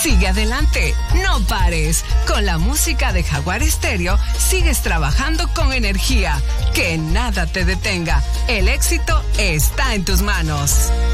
Sigue adelante, no pares. Con la música de Jaguar Stereo sigues trabajando con energía. Que nada te detenga. El éxito está en tus manos.